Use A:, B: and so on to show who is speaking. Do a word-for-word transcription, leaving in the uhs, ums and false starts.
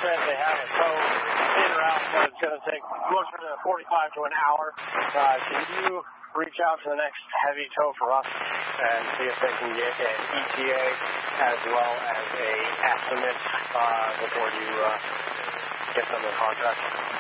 A: said they have a tow in route, but it's going to take closer to forty-five to an hour. Uh, can you reach out to the next heavy tow for us and see if they can get an E T A as well as a estimate uh, before you uh, get them the contract?